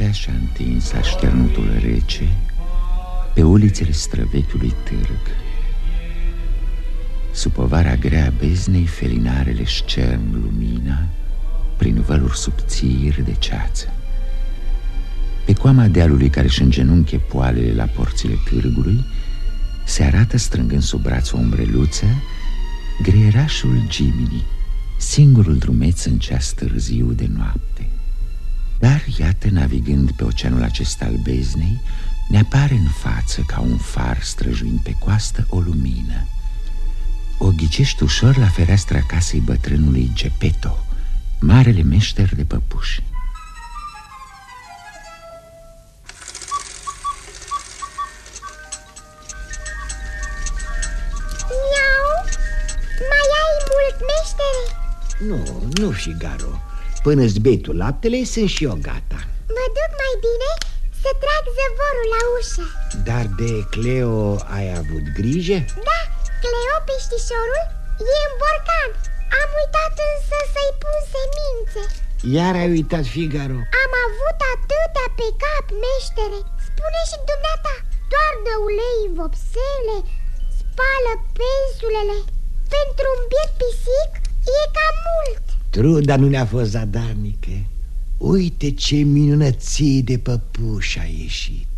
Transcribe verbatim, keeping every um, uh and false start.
noaptea și-a întins așternutul rece pe ulițele străvechiului târg. Sub povara grea a beznei, felinarele șcern lumina prin văluri subțiri de ceață. Pe coama dealului care își îngenunche poalele la porțile târgului se arată, strângând sub braț o umbreluță, greierașul Gimini, singurul drumeț în ceas târziu de noapte. Dar iată, navigând pe oceanul acesta al beznei, ne apare în față, ca un far străjuind pe coastă, o lumină. O ghicești ușor la fereastra casei bătrânului Geppetto, marele meșter de păpuși. Miau, mai ai mult, meștere? Nu, nu, Figaro. Până-ți bei tu laptele, sunt și eu gata. Mă duc mai bine să trag zăvorul la ușă. Dar de Cleo ai avut grijă? Da, Cleo, peștișorul, e în borcan. Am uitat însă să-i pun semințe. Iar ai uitat, Figaro? Am avut atâtea pe cap, meștere. Spune și dumneata, toarnă ulei în vopsele, spală pensulele. Pentru un biet pisic e cam mult. Truda nu ne-a fost zadarnică. Uite ce minunăție de păpuși a ieșit.